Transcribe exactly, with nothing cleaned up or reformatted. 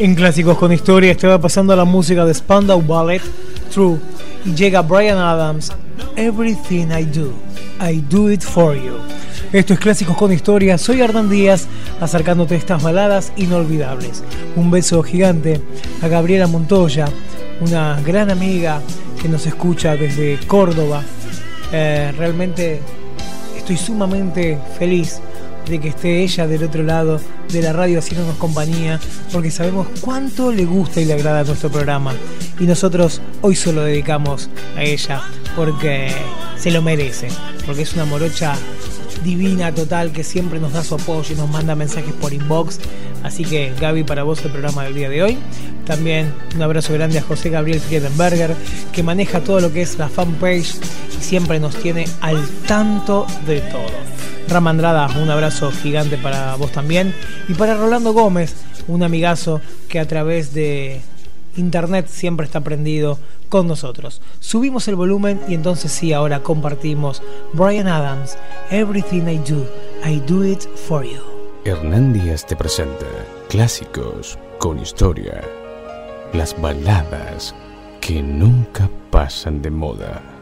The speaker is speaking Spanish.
En Clásicos con Historia estaba pasando la música de Spandau Ballet, True, y llega Bryan Adams, Everything I Do, I Do It For You. Esto es Clásicos con Historia, soy Hernán Díaz, acercándote estas baladas inolvidables. Un beso gigante a Gabriela Montoya, una gran amiga que nos escucha desde Córdoba. Eh, realmente estoy sumamente feliz de que esté ella del otro lado de la radio haciéndonos compañía, porque sabemos cuánto le gusta y le agrada nuestro programa, y nosotros hoy se lo dedicamos a ella porque se lo merece, porque es una morocha divina total que siempre nos da su apoyo y nos manda mensajes por inbox. Así que Gaby, para vos el programa del día de hoy. También un abrazo grande a José Gabriel Friedenberger, que maneja todo lo que es la fanpage y siempre nos tiene al tanto de todo. Rama Andrada, un abrazo gigante para vos también. Y para Rolando Gómez, un amigazo que a través de internet siempre está prendido con nosotros. Subimos el volumen y entonces sí, ahora compartimos Bryan Adams, Everything I Do, I Do It For You. Hernán Díaz te presenta Clásicos con Historia. Las baladas que nunca pasan de moda.